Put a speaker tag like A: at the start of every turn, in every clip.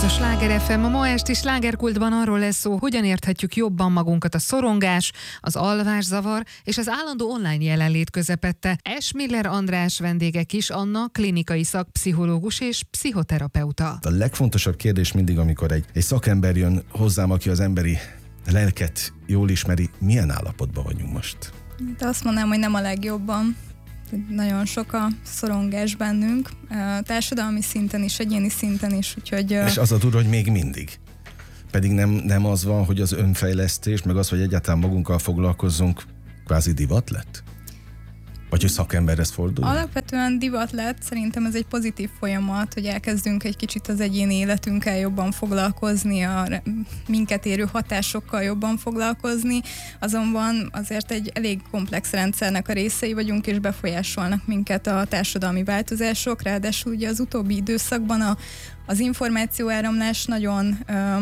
A: a Sláger FM. A ma esti slágerkultban arról lesz szó, hogyan érthetjük jobban magunkat a szorongás, az alvászavar és az állandó online jelenlét közepette. Esmiller András vendége Kis Anna, klinikai szakpszichológus és pszichoterapeuta.
B: A legfontosabb kérdés mindig, amikor egy szakember jön hozzám, aki az emberi lelket jól ismeri, milyen állapotban vagyunk most?
C: De azt mondanám, hogy nem a legjobban. Nagyon sok a szorongás bennünk, társadalmi szinten is, egyéni szinten is, úgyhogy...
B: És az a durva, hogy még mindig. Pedig nem az van, hogy az önfejlesztés, meg az, hogy egyáltalán magunkkal foglalkozzunk, kvázi divat lett? Vagy hogy szakemberhez fordul?
C: Alapvetően divat lett, szerintem ez egy pozitív folyamat, hogy elkezdünk egy kicsit az egyéni életünkkel jobban foglalkozni, a minket érő hatásokkal jobban foglalkozni, azonban azért egy elég komplex rendszernek a részei vagyunk, és befolyásolnak minket a társadalmi változások, ráadásul ugye az utóbbi időszakban az információáramlás nagyon...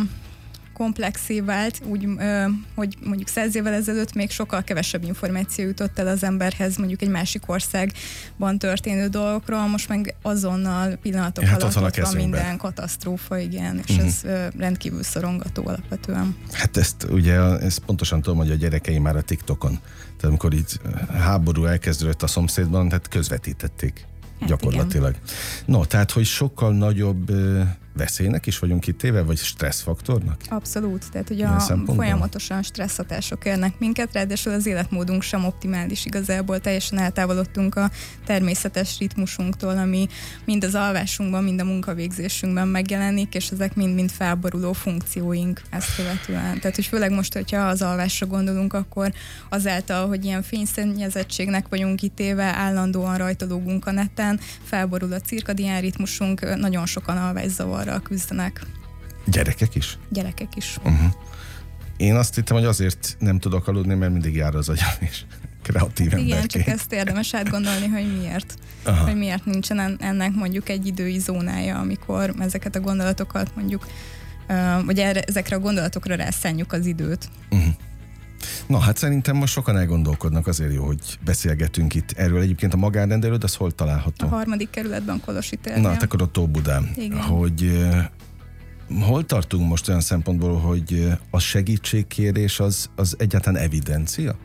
C: komplexé vált, úgy, hogy mondjuk 100 évvel ezelőtt még sokkal kevesebb információ jutott el az emberhez, mondjuk egy másik országban történő dolgokról, most meg azonnal pillanatok alatt ott van minden katasztrófa, igen, és ez rendkívül szorongató alapvetően.
B: Hát ezt pontosan tudom, hogy a gyerekeim már a TikTokon, tehát amikor itt háború elkezdődött a szomszédban, tehát közvetítették. Hát gyakorlatilag. Igen. No, tehát, hogy sokkal nagyobb veszélynek is vagyunk kitéve, vagy stresszfaktornak?
C: Abszolút, tehát ugye folyamatosan stresszhatások érnek minket, ráadásul az életmódunk sem optimális igazából, teljesen eltávolodtunk a természetes ritmusunktól, ami mind az alvásunkban, mind a munkavégzésünkben megjelenik, és ezek mind felboruló funkcióink ezt követően. Tehát, hogy főleg most, hogyha az alvásra gondolunk, akkor azáltal, hogy ilyen fényszennyezettségnek vagyunk kitéve, állandóan rajtológunk a neten, felborul a cirkadián ritmusunk, nagyon sokan alvászavarral küzdenek.
B: Gyerekek is?
C: Gyerekek is.
B: Én azt hittem, hogy azért nem tudok aludni, mert mindig jár az agyam is. Kreatív emberként.
C: Igen, csak ezt érdemes átgondolni, hogy miért. Aha. Hogy miért nincsen ennek mondjuk egy idői zónája, amikor ezeket a gondolatokat mondjuk, vagy ezekre a gondolatokra rászánjuk az időt.
B: Na, hát szerintem most sokan elgondolkodnak, azért jó, hogy beszélgetünk itt erről. Egyébként a magánrendelőd, az hol található?
C: A 3. kerületben, Kolosi térnél.
B: Na, hát akkor ott Óbudán.
C: Igen.
B: Hogy hol tartunk most olyan szempontból, hogy a segítségkérés az egyáltalán evidencia?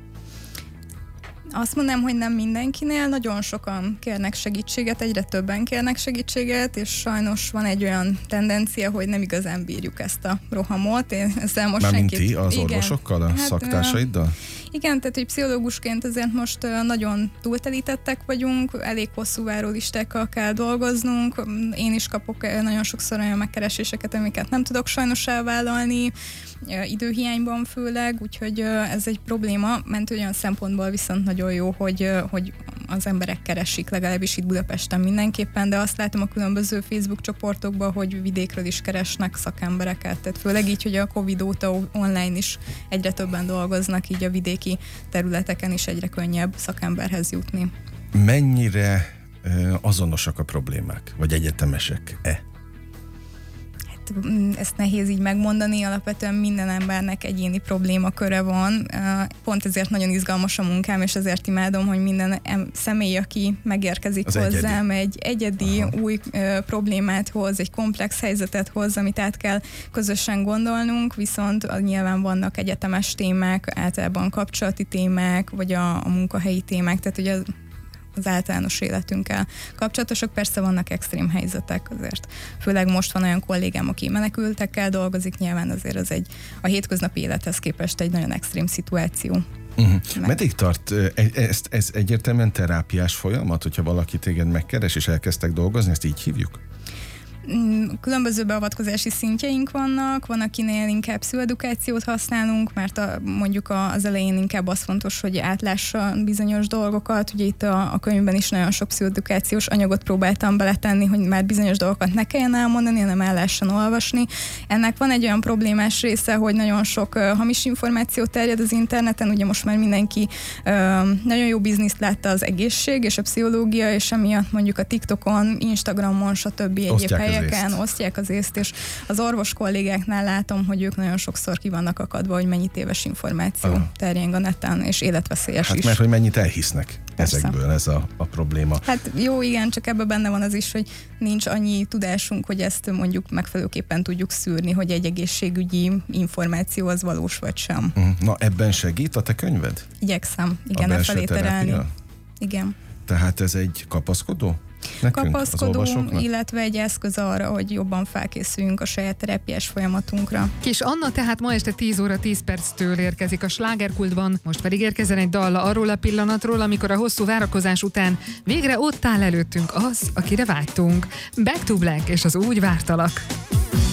C: Azt mondanám, hogy nem mindenkinél, nagyon sokan kérnek segítséget, egyre többen kérnek segítséget, és sajnos van egy olyan tendencia, hogy nem igazán bírjuk ezt a rohamot. Ezzel most
B: mármint ti az orvosokkal, a szaktársaiddal?
C: Igen, tehát hogy pszichológusként azért most nagyon túltelítettek vagyunk, elég hosszú várólistákkal kell dolgoznunk, én is kapok nagyon sokszor olyan megkereséseket, amiket nem tudok sajnos elvállalni, időhiányban főleg, úgyhogy ez egy probléma, mert olyan szempontból viszont nagyon jó, hogy az emberek keresik, legalábbis itt Budapesten mindenképpen, de azt látom a különböző Facebook csoportokban, hogy vidékről is keresnek szakembereket, tehát főleg így, hogy a Covid óta online is egyre többen dolgoznak, így a vidéki területeken is egyre könnyebb szakemberhez jutni.
B: Mennyire azonosak a problémák, vagy egyetemesek-e?
C: Ezt nehéz így megmondani, alapvetően minden embernek egyéni problémaköre van. Pont ezért nagyon izgalmas a munkám, és ezért imádom, hogy minden személy, aki megérkezik az hozzám, egy egyedi új problémát hoz, egy komplex helyzetet hoz, amit át kell közösen gondolnunk, viszont nyilván vannak egyetemes témák, általában kapcsolati témák, vagy a munkahelyi témák, tehát ugye az általános életünkkel kapcsolatosak. Persze vannak extrém helyzetek azért. Főleg most van olyan kollégám, aki menekültekkel dolgozik, nyilván azért az a hétköznapi élethez képest egy nagyon extrém szituáció.
B: Meddig tart ez egyértelműen terápiás folyamat, hogyha valaki téged megkeres és elkezdtek dolgozni, ezt így hívjuk?
C: Különböző beavatkozási szintjeink vannak, van, akinél inkább pszichoedukációt használunk, mert mondjuk az elején inkább az fontos, hogy átlássa bizonyos dolgokat. Ugye itt a könyvben is nagyon sok pszichoedukációs anyagot próbáltam beletenni, hogy már bizonyos dolgokat ne kelljen elmondani, hanem el lehessen olvasni. Ennek van egy olyan problémás része, hogy nagyon sok hamis információ terjed az interneten, ugye most már mindenki nagyon jó bizniszt látta az egészség és a pszichológia, és emiatt mondjuk a TikTokon, Instagramon, stb. Egyéb helyeken osztják az észt, és az orvos kollégáknál látom, hogy ők nagyon sokszor ki vannak akadva, hogy mennyi téves információ terjeng a neten, és életveszélyes
B: hát
C: is.
B: mert hogy mennyit elhisznek
C: Persze.
B: ezekből, ez a probléma.
C: Hát jó, igen, csak ebben benne van az is, hogy nincs annyi tudásunk, hogy ezt mondjuk megfelelőképpen tudjuk szűrni, hogy egy egészségügyi információ az valós vagy sem.
B: Na, ebben segít a te könyved?
C: Igyekszem, igen,
B: A
C: e
B: belső
C: felé terelni.
B: terápia?
C: Igen.
B: Tehát ez egy kapaszkodó? Nekünk,
C: Kapaszkodó, illetve egy eszköz arra, hogy jobban felkészüljünk a saját terápiás folyamatunkra.
A: Kis Anna tehát ma este 10 óra 10 perctől érkezik a Slágerkultban, most pedig érkezzen egy dalla arról a pillanatról, amikor a hosszú várakozás után végre ott áll előttünk az, akire vágytunk. Back to Black és az Úgy vártalak.